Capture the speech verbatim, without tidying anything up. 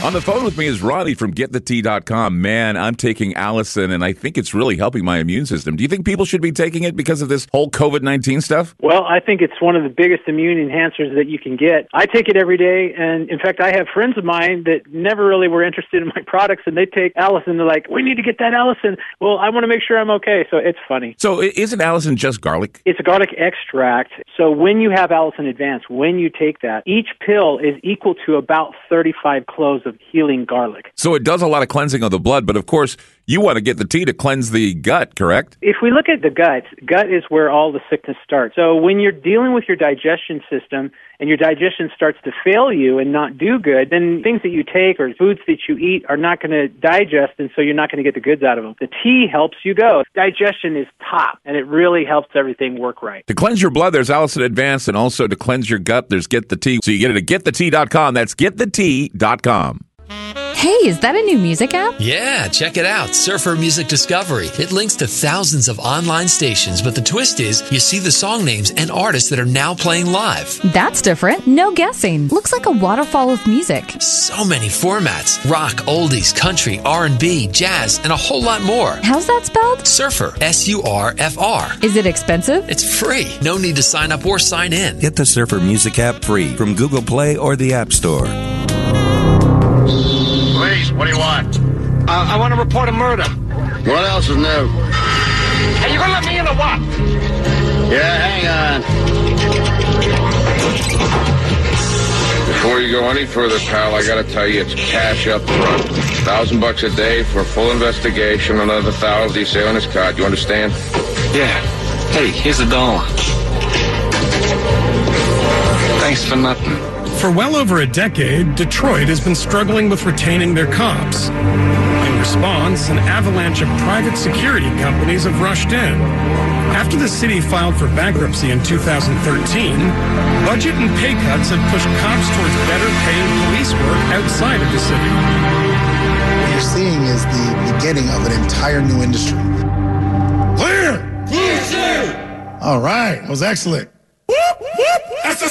On the phone with me is Ronnie from get the tea dot com. Man, I'm taking Allison, and I think it's really helping my immune system. Do you think people should be taking it because of this whole COVID nineteen stuff? Well, I think it's one of the biggest immune enhancers that you can get. I take it every day, and in fact, I have friends of mine that never really were interested in my products, and they take Allison. They're like, we need to get that Allison. Well, I want to make sure I'm okay, so it's funny. So isn't Allison just garlic? It's a garlic extract. So when you have Allison Advanced, when you take that, each pill is equal to about thirty-five cloves of healing garlic. So it does a lot of cleansing of the blood, but of course, you want to get the tea to cleanse the gut, correct? If we look at the gut, gut is where all the sickness starts. So when you're dealing with your digestion system and your digestion starts to fail you and not do good, then things that you take or foods that you eat are not going to digest, and so you're not going to get the goods out of them. The tea helps you go. Digestion is top, and it really helps everything work right. To cleanse your blood, there's Allison Advanced, and also to cleanse your gut, there's Get the Tea. So you get it at get the tea dot com. That's get the tea dot com. Hey, is that a new music app? Yeah, check it out. Surfer Music Discovery. It links to thousands of online stations, but the twist is you see the song names and artists that are now playing live. That's different. No guessing. Looks like a waterfall of music. So many formats. Rock, oldies, country, R and B, jazz, and a whole lot more. How's that spelled? Surfer. S U R F R. Is it expensive? It's free. No need to sign up or sign in. Get the Surfer Music app free from Google Play or the App Store. Police, what do you want? Uh, I want to report a murder. What else is new? Are you going to let me in or what? Yeah, hang on. Before you go any further, pal, I gotta tell you, it's cash up front. Thousand bucks a day for a full investigation, another thousand you say on this card. You understand? Yeah. Hey, here's a dollar. Thanks for nothing. For well over a decade, Detroit has been struggling with retaining their cops. In response, an avalanche of private security companies have rushed in. After the city filed for bankruptcy in two thousand thirteen, budget and pay cuts have pushed cops towards better paying police work outside of the city. What you're seeing is the beginning of an entire new industry. Clear! Clear, sir! All right, that was excellent. Whoop, whoop.